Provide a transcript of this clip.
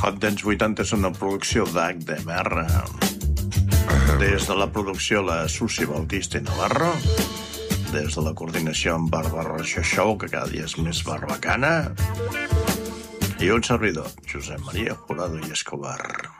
Hot Dance 80 és una producció d'HDMR. Des de la producció la Susi Bautista i Navarro, des de la coordinació amb Bàrbara Show, que cada dia és més barbacana, i un servidor, Josep Maria Jurado i Escobar.